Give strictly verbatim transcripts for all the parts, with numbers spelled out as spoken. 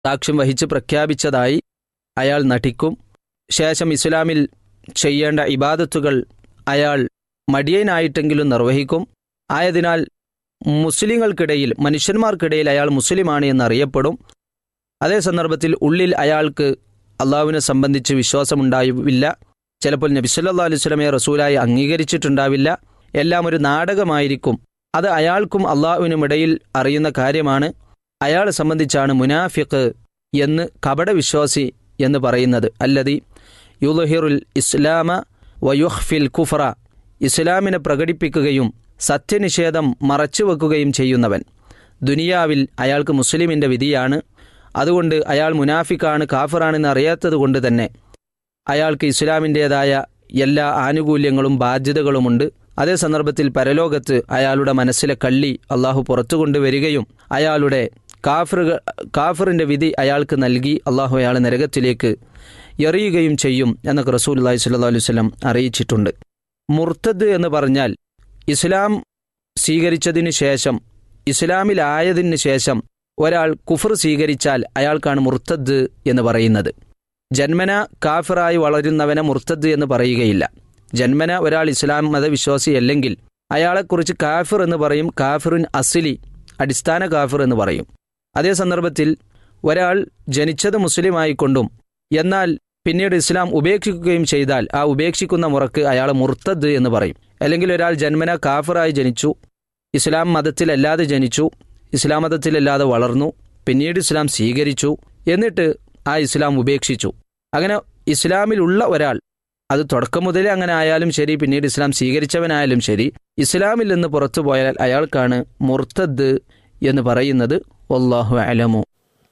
സാക്ഷ്യം വഹിച്ച് പ്രഖ്യാപിച്ചതായി അയാൾ നടിക്കും. ശേഷം ഇസ്ലാമിൽ ചെയ്യേണ്ട ഇബാദത്തുകൾ അയാൾ മടിയനായിട്ടെങ്കിലും നിർവഹിക്കും. ആയതിനാൽ മുസ്ലിങ്ങൾക്കിടയിൽ, മനുഷ്യന്മാർക്കിടയിൽ അയാൾ മുസ്ലിമാണ് എന്നറിയപ്പെടും. അതേ സന്ദർഭത്തിൽ ഉള്ളിൽ അയാൾക്ക് അള്ളാഹുവിനെ സംബന്ധിച്ച് വിശ്വാസമുണ്ടാവില്ല. ചിലപ്പോൾ നബി സല്ലല്ലാഹു അലൈഹി വസല്ലമയെ റസൂലായി അംഗീകരിച്ചിട്ടുണ്ടാവില്ല. എല്ലാം ഒരു നാടകമായിരിക്കും. അത് അയാൾക്കും അള്ളാഹുവിനും ഇടയിൽ അറിയുന്ന കാര്യമാണ്. അയാളെ സംബന്ധിച്ചാണ് മുനാഫിഖ് എന്ന് കപടവിശ്വാസി എന്ന് പറയുന്നത്. അല്ലദി യുദ്ഹിറുൽ ഇസ്ലാമ വയുഖ്ഫിൽ കുഫ്ര, ഇസ്ലാമിനെ പ്രകടിപ്പിക്കുകയും സത്യനിഷേധം മറച്ചുവെക്കുകയും ചെയ്യുന്നവൻ. ദുനിയാവിൽ അയാൾക്ക് മുസ്ലിമിൻ്റെ വിധിയാണ്. അതുകൊണ്ട് അയാൾ മുനാഫിക്കാണ്, കാഫിറാണെന്ന് അറിയാത്തത് കൊണ്ട് തന്നെ അയാൾക്ക് ഇസ്ലാമിൻ്റേതായ എല്ലാ ആനുകൂല്യങ്ങളും ബാധ്യതകളുമുണ്ട്. അതേ സന്ദർഭത്തിൽ പരലോകത്ത് അയാളുടെ മനസ്സിലെ കള്ളി അള്ളാഹു പുറത്തു കൊണ്ടുവരികയും അയാളുടെ കാഫിറുകൾ കാഫിറിൻ്റെ വിധി അയാൾക്ക് നൽകി അള്ളാഹു അയാളെ നരകത്തിലേക്ക് എറിയുകയും ചെയ്യും എന്നൊക്കെ റസൂലുള്ളാഹി സ്വല്ലല്ലാഹു അലൈഹി വസല്ലം അറിയിച്ചിട്ടുണ്ട്. മുർത്തദ് എന്ന് പറഞ്ഞാൽ ഇസ്ലാം സ്വീകരിച്ചതിന് ശേഷം, ഇസ്ലാമിലായതിന് ശേഷം ഒരാൾ കുഫർ സ്വീകരിച്ചാൽ അയാൾക്കാണ് മുർത്തദ് എന്ന് പറയുന്നത്. ജന്മന കാഫിറായി വളരുന്നവനെ മുർത്തദ് എന്ന് പറയുകയില്ല. ജന്മന ഒരാൾ ഇസ്ലാം മതവിശ്വാസിയല്ലെങ്കിൽ അയാളെക്കുറിച്ച് കാഫിർ എന്ന് പറയും. കാഫിറുൻ അസ്ലി, അടിസ്ഥാന കാഫിർ എന്ന് പറയും. അതേ സന്ദർഭത്തിൽ ഒരാൾ ജനിച്ചത് മുസ്ലിമായിക്കൊണ്ടും എന്നാൽ പിന്നീട് ഇസ്ലാം ഉപേക്ഷിക്കുകയും ചെയ്താൽ ആ ഉപേക്ഷിക്കുന്ന മുറക്ക് അയാളെ മുർത്തദ് എന്ന് പറയും. അല്ലെങ്കിൽ ഒരാൾ ജന്മന കാഫിറായി ജനിച്ചു, ഇസ്ലാം മതത്തിലല്ലാതെ ജനിച്ചു, ഇസ്ലാം മതത്തിലല്ലാതെ വളർന്നു, പിന്നീട് ഇസ്ലാം സ്വീകരിച്ചു, എന്നിട്ട് ആ ഇസ്ലാം ഉപേക്ഷിച്ചു. അങ്ങനെ ഇസ്ലാമിലുള്ള ഒരാൾ, അത് തുടക്കം മുതലേ അങ്ങനെ ആയാലും ശരി, പിന്നീട് ഇസ്ലാം സ്വീകരിച്ചവനായാലും ശരി, ഇസ്ലാമിൽ നിന്ന് പുറത്തു പോയാൽ അയാൾക്കാണ് മുർത്തദ് എന്ന് പറയുന്നത്. വല്ലാഹു അലമു.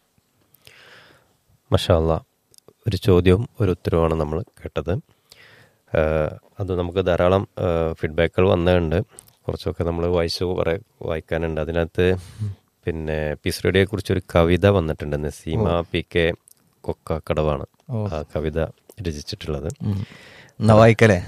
മാഷാ അല്ലാഹ്. ഒരു ചോദ്യവും ഒരു ഉത്തരവുമാണ് നമ്മൾ കേട്ടത്. അത് നമുക്ക് ധാരാളം ഫീഡ്ബാക്കുകൾ വന്നിട്ടുണ്ട്. കുറച്ചൊക്കെ നമ്മൾ വായിച്ചു കുറേ വായിക്കാനുണ്ട്. അതിനകത്ത് പിന്നെ പീസ് റേഡിയോയെക്കുറിച്ചൊരു കവിത വന്നിട്ടുണ്ട്. നസീമ പി കെ കൊക്കക്കടവാണ് ആ കവിത രചിച്ചിട്ടുള്ളത്. വായിക്കലേ.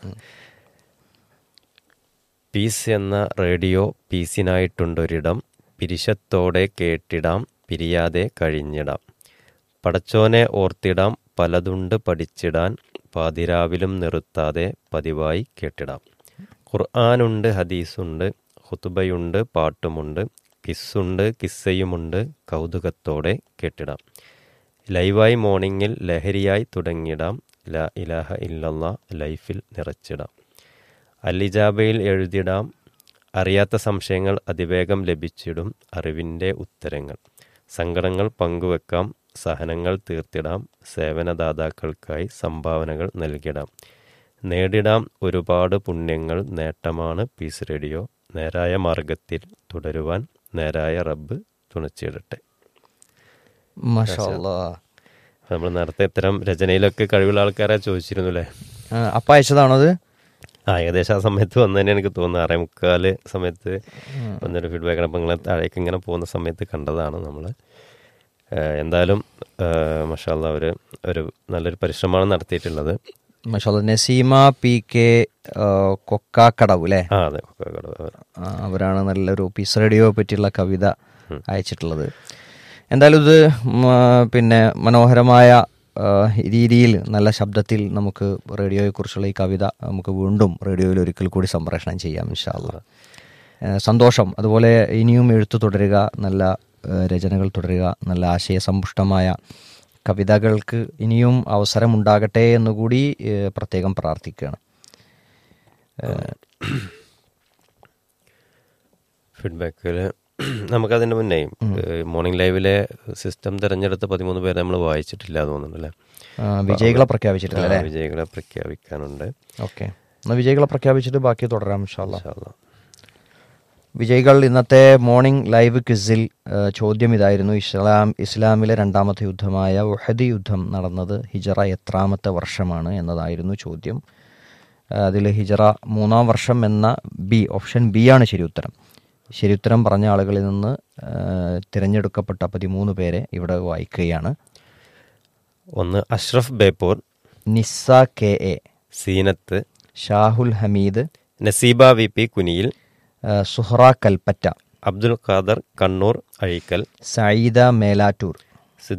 പീസ് എന്ന റേഡിയോ പീസിനായിട്ടുണ്ടൊരിടം, പിരിശത്തോടെ കേട്ടിടാം, പിരിയാതെ കഴിഞ്ഞിടാം. പടച്ചോനെ ഓർത്തിടാം, പലതുണ്ട് പഠിച്ചിടാൻ, പാതിരാവിലും നിർത്താതെ പതിവായി കേട്ടിടാം. ഖുർആനുണ്ട്, ഹദീസുണ്ട്, ഖുതുബയുണ്ട്, പാട്ടുമുണ്ട്, കിസ്സുണ്ട്, കിസ്സയുമുണ്ട്, കൗതുകത്തോടെ കേട്ടിടാം. ലൈവായി മോർണിംഗിൽ ലഹരിയായി തുടങ്ങിടാം, ലാ ഇലാഹ ഇല്ലല്ലാ ലൈഫിൽ നിറച്ചിടാം. അല്ലിജാബയിൽ എഴുതിടാം, അറിയാത്ത സംശയങ്ങൾ അതിവേഗം ലഭിച്ചിടും, അറിവിൻ്റെ ഉത്തരങ്ങൾ. സങ്കടങ്ങൾ പങ്കുവെക്കാം, സഹനങ്ങൾ തീർത്തിടാം, സേവനദാതാക്കൾക്കായി സംഭാവനകൾ നൽകിടാം. നേടിടാം ഒരുപാട് പുണ്യങ്ങൾ, നേട്ടമാണ് പീസ് റേഡിയോ. നേരായ മാർഗത്തിൽ തുടരുവാൻ നേരായ റബ്ബ് തുണച്ചിടട്ടെ. മാഷാ അല്ലാഹ്. നമ്മൾ നേരത്തെ ഇത്തരം രചനയിലൊക്കെ കഴിവുള്ള ആൾക്കാരെ ചോദിച്ചിരുന്നു അല്ലേ? അപ്പം അയച്ചതാണത്? ആ ഏകദേശം ആ സമയത്ത് വന്നു തന്നെ എനിക്ക് തോന്നുന്നു. ആറേ മുക്കാല് സമയത്ത് വന്നൊരു ഫീഡ്ബാക്കാണ്. അപ്പം നിങ്ങളെ താഴേക്ക് ഇങ്ങനെ പോകുന്ന സമയത്ത് കണ്ടതാണ് നമ്മൾ. എന്തായാലും മാഷാ അല്ലാഹ് ഒരു ഒരു നല്ലൊരു പരിശ്രമമാണ് നടത്തിയിട്ടുള്ളത്. മാഷാ അല്ലാഹ്. നസീമ പി കെ കൊക്കാക്കടവ് അല്ലേ? ആ അതെ, കൊക്കാക്കടവ്. അവരാണ് നല്ലൊരു പീസ് റേഡിയോയെ പറ്റിയുള്ള കവിത അയച്ചിട്ടുള്ളത്. എന്തായാലും ഇത് പിന്നെ മനോഹരമായ രീതിയിൽ നല്ല ശബ്ദത്തിൽ നമുക്ക് റേഡിയോയെക്കുറിച്ചുള്ള ഈ കവിത നമുക്ക് വീണ്ടും റേഡിയോയിൽ ഒരിക്കൽ കൂടി സംപ്രേഷണം ചെയ്യാം ഇൻഷാ അല്ലാഹ്. സന്തോഷം. അതുപോലെ ഇനിയും എഴുത്ത് തുടരുക, നല്ല രചനകൾ തുടരുക, നല്ല ആശയസമ്പുഷ്ടമായ കവിതകൾക്ക് ഇനിയും അവസരമുണ്ടാകട്ടെ എന്നുകൂടി പ്രത്യേകം പ്രാർത്ഥിക്കുകയാണ്. ഫീഡ്ബാക്കിൽ നമുക്കതിൻ്റെ മുന്നേ മോർണിംഗ് ലൈവിലെ സിസ്റ്റം തിരഞ്ഞെടുത്ത പതിമൂന്ന് പേരെ നമ്മൾ വായിച്ചിട്ടില്ല തോന്നുന്നുണ്ടല്ലേ? വിജയികളെ പ്രഖ്യാപിച്ചിട്ടില്ല. വിജയികളെ പ്രഖ്യാപിക്കാനുണ്ട്. ഓക്കെ, എന്നാൽ വിജയികളെ പ്രഖ്യാപിച്ചിട്ട് ബാക്കി തുടരാം ഇൻഷാ അല്ലാഹ്. വിജയികൾ ഇന്നത്തെ മോർണിംഗ് ലൈവ് ക്വിസിൽ ചോദ്യം ഇതായിരുന്നു: ഇസ്ലാം ഇസ്ലാമിലെ രണ്ടാമത്തെ യുദ്ധമായ ഉഹദ് യുദ്ധം നടന്നത് ഹിജറ എത്രാമത്തെ വർഷമാണ് എന്നതായിരുന്നു ചോദ്യം. അതിൽ ഹിജറ മൂന്നാം വർഷം എന്ന ബി ഓപ്ഷൻ ബി ആണ് ശരി ഉത്തരം. ശരി ഉത്തരം പറഞ്ഞ ആളുകളിൽ നിന്ന് തിരഞ്ഞെടുക്കപ്പെട്ട പതിമൂന്ന് പേരെ ഇവിടെ വായിക്കുകയാണ്. ഒന്ന് Ashraf Beypore, Nisa K A, Zeenath, Shahul Hameed, Naseeba V P Kuniyil, Suhara Kalpetta, Abdul Khader Kannur Azhikkal, Saeeda Melattur,